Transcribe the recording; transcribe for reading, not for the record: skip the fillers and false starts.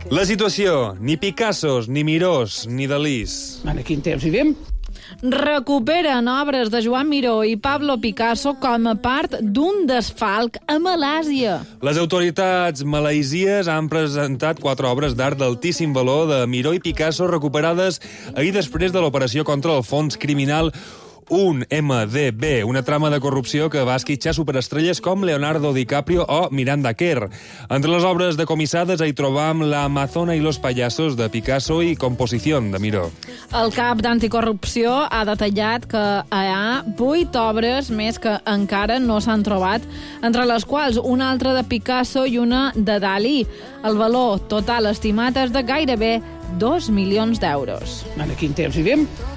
La situació, ni Picassos, ni Mirós, ni Dalís. En quin temps vivim? Recuperen obres de Joan Miró i Pablo Picasso com a part d'un desfalc a Malàsia. Les autoritats malaisies han presentat 4 obres d'art d'altíssim valor de Miró i Picasso recuperades ahir després de l'operació contra el fons criminal 1MDB, una trama de corrupció que va esquitxar superestrelles com Leonardo DiCaprio o Miranda Kerr. Entre les obres decomissades hi trobam La Amazona i los payasos de Picasso i Composición de Miró. El cap d'anticorrupció ha detallat que hi ha 8 obres més que encara no s'han trobat, entre les quals una altra de Picasso i una de Dalí. El valor total estimat és de gairebé 2 milions d'euros. En quin temps vivim?